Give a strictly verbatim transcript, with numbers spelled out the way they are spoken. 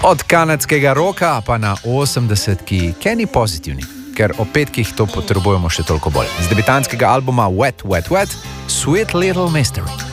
Od kanadskega roka pa na osemdesetki, Kenny pozitivni, ker o petkih to potrebujemo še toliko bolj. Z debitanskega albuma Wet, Wet, Wet, Sweet Little Mystery.